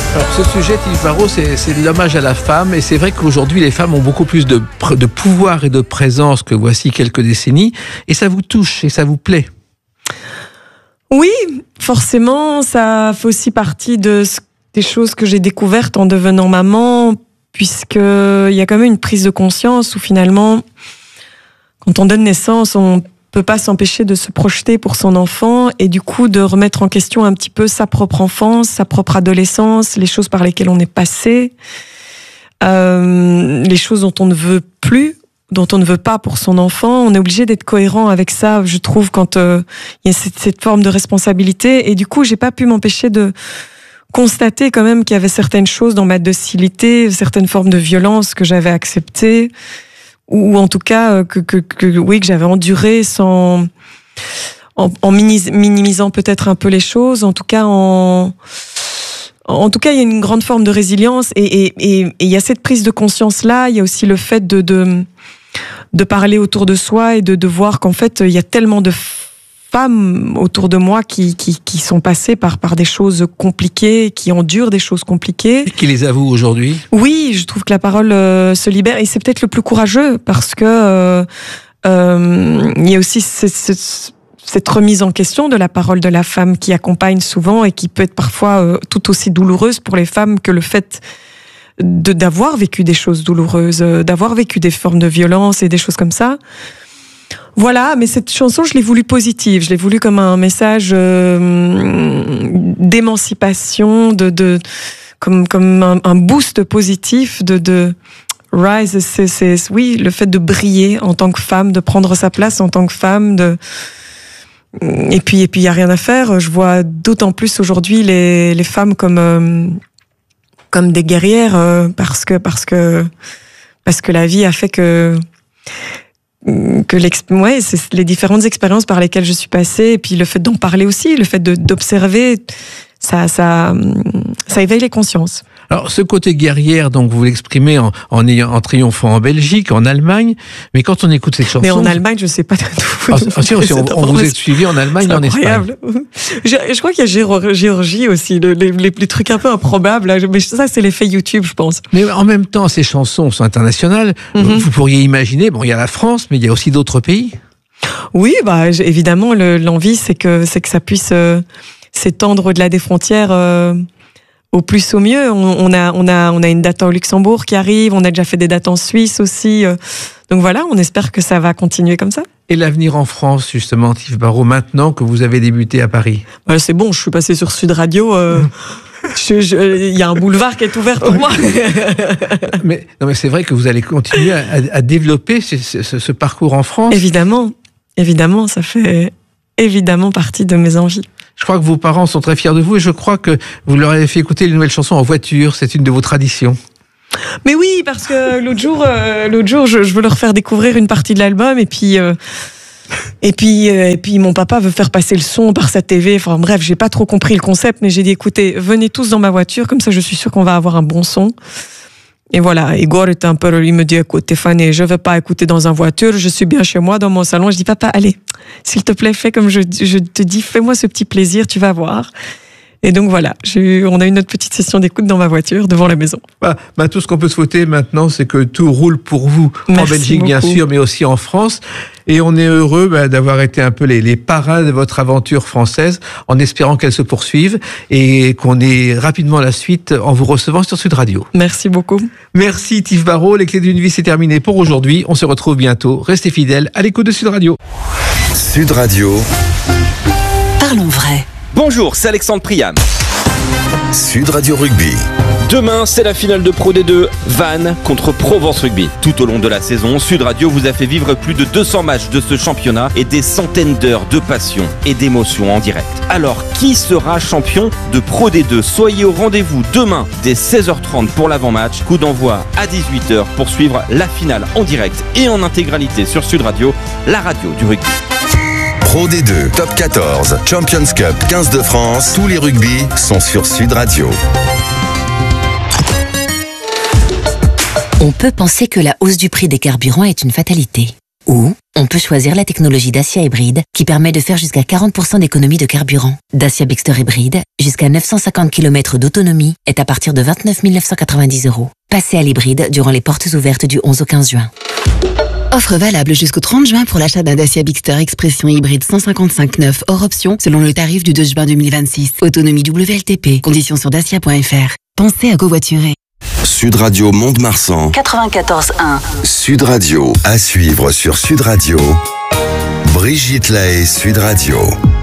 Alors ce sujet, Yves Barrault, c'est l'hommage à la femme, et c'est vrai qu'aujourd'hui les femmes ont beaucoup plus de pouvoir et de présence que voici quelques décennies, et ça vous touche et ça vous plaît. Oui, forcément, ça fait aussi partie des choses que j'ai découvertes en devenant maman, puisqu'il y a quand même une prise de conscience où finalement, quand on donne naissance, on peut pas s'empêcher de se projeter pour son enfant et du coup de remettre en question un petit peu sa propre enfance, sa propre adolescence, les choses par lesquelles on est passé, les choses dont on ne veut plus, dont on ne veut pas pour son enfant. On est obligé d'être cohérent avec ça, je trouve, quand il y a cette forme de responsabilité. Et du coup, j'ai pas pu m'empêcher de constater quand même qu'il y avait certaines choses dans ma docilité, certaines formes de violence que j'avais acceptées, ou en tout cas que j'avais enduré en minimisant peut-être un peu les choses. En tout cas, il y a une grande forme de résilience et il y a cette prise de conscience là. Il y a aussi le fait de parler autour de soi et de voir qu'en fait il y a tellement de femmes autour de moi qui sont passées par des choses compliquées, qui endurent des choses compliquées. Et qui les avouent aujourd'hui ? Oui, je trouve que la parole se libère et c'est peut-être le plus courageux parce que il y a aussi cette remise en question de la parole de la femme qui accompagne souvent et qui peut être parfois tout aussi douloureuse pour les femmes que le fait d'avoir vécu des choses douloureuses, d'avoir vécu des formes de violence et des choses comme ça. Voilà, mais cette chanson, je l'ai voulu positive. Je l'ai voulu comme un message d'émancipation, comme un boost positif de rise. Oui, le fait de briller en tant que femme, de prendre sa place en tant que femme. Et puis, il y a rien à faire. Je vois d'autant plus aujourd'hui les femmes comme des guerrières parce que la vie a fait que c'est les différentes expériences par lesquelles je suis passée et puis le fait d'en parler aussi, le fait d'observer, ça éveille les consciences. Alors, ce côté guerrière, donc, vous l'exprimez en triomphant en Belgique, en Allemagne, mais quand on écoute cette chanson... Mais en Allemagne, je sais pas du tout. On vous est suivi en Allemagne et en Espagne. Je crois qu'il y a Géorgie aussi, les trucs un peu improbables, là. Mais ça, c'est l'effet YouTube, je pense. Mais en même temps, ces chansons sont internationales. Vous pourriez imaginer, il y a la France, mais il y a aussi d'autres pays. Oui, évidemment, l'envie, c'est que ça puisse s'étendre au-delà des frontières... au plus au mieux. On a une date au Luxembourg qui arrive, on a déjà fait des dates en Suisse aussi. Donc voilà, on espère que ça va continuer comme ça. Et l'avenir en France, justement, Yves Barrault, maintenant que vous avez débuté à Paris ? C'est bon, je suis passé sur Sud Radio. Il y a un boulevard qui est ouvert pour moi. mais c'est vrai que vous allez continuer à développer ce parcours en France. Évidemment, ça fait évidemment partie de mes envies. Je crois que vos parents sont très fiers de vous et je crois que vous leur avez fait écouter les nouvelles chansons en voiture. C'est une de vos traditions. Mais oui, parce que l'autre jour, je veux leur faire découvrir une partie de l'album et puis mon papa veut faire passer le son par sa TV. Enfin bref, j'ai pas trop compris le concept, mais j'ai dit écoutez, venez tous dans ma voiture, comme ça je suis sûre qu'on va avoir un bon son. Et voilà, Igor était un peu, il me dit écoute Stéphane, je vais pas écouter dans une voiture, je suis bien chez moi dans mon salon. Je dis papa, allez, s'il te plaît, fais comme je te dis, fais-moi ce petit plaisir, tu vas voir. Et donc voilà, on a eu notre petite session d'écoute dans ma voiture devant la maison. Tout ce qu'on peut souhaiter maintenant, c'est que tout roule pour vous. Merci en Belgique, beaucoup. bien sûr, mais aussi en France. Et on est heureux d'avoir été un peu les parrains de votre aventure française, en espérant qu'elle se poursuive et qu'on ait rapidement la suite en vous recevant sur Sud Radio. Merci beaucoup. Merci Yves Barrault. Les clés d'une vie, c'est terminé pour aujourd'hui. On se retrouve bientôt. Restez fidèles à l'écoute de Sud Radio. Sud Radio. Parlons vrai. Bonjour, c'est Alexandre Priam. Sud Radio Rugby. Demain, c'est la finale de Pro D2, Vannes contre Provence Rugby. Tout au long de la saison, Sud Radio vous a fait vivre plus de 200 matchs de ce championnat et des centaines d'heures de passion et d'émotion en direct. Alors, qui sera champion de Pro D2 ? Soyez au rendez-vous demain dès 16h30 pour l'avant-match. Coup d'envoi à 18h pour suivre la finale en direct et en intégralité sur Sud Radio, la radio du rugby. Pro D2, Top 14, Champions Cup, 15 de France, tous les rugby sont sur Sud Radio. On peut penser que la hausse du prix des carburants est une fatalité. Ou on peut choisir la technologie Dacia hybride qui permet de faire jusqu'à 40% d'économie de carburant. Dacia Bigster hybride, jusqu'à 950 km d'autonomie, est à partir de 29 990 €. Passez à l'hybride durant les portes ouvertes du 11 au 15 juin. Offre valable jusqu'au 30 juin pour l'achat d'un Dacia Bigster Expression hybride 155/9 hors option selon le tarif du 2 juin 2026. Autonomie WLTP. Conditions sur dacia.fr. Pensez à covoiturer. Sud Radio Mont-de-Marsan. 94.1. Sud Radio. À suivre sur Sud Radio. Brigitte Lahaie, Sud Radio.